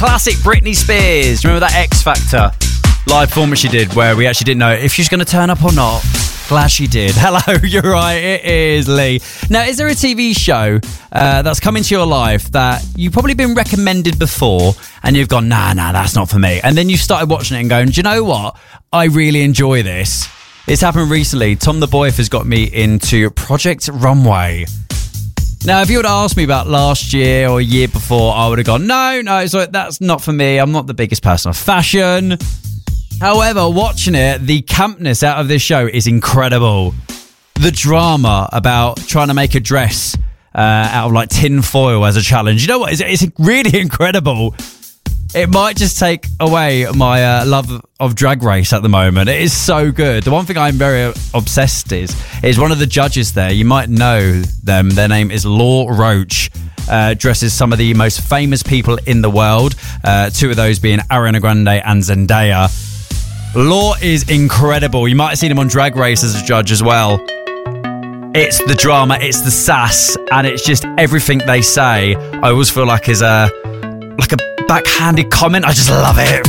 Classic Britney Spears. Remember that X Factor live performance she did where we actually didn't know if she was going to turn up or not? Glad she did. Hello, you're right, it is Lee. Now, is there a TV show that's come into your life that you've probably been recommended before and you've gone, nah, that's not for me, and then you've started watching it and going, do you know what? I really enjoy this. It's happened recently. Tom the Boyf has got me into Project Runway. Now, if you would have asked me about last year or a year before, I would have gone, no, so that's not for me. I'm not the biggest person of fashion. However, watching it, the campness out of this show is incredible. The drama about trying to make a dress out of like tin foil as a challenge. You know what? It's really incredible. It might just take away my love of Drag Race at the moment. It is so good. The one thing I'm very obsessed is one of the judges there. You might know them. Their name is Law Roach. Dresses some of the most famous people in the world. Two of those being Ariana Grande and Zendaya. Law is incredible. You might have seen him on Drag Race as a judge as well. It's the drama, it's the sass, and it's just everything they say. I always feel like is like a backhanded comment. I just love it.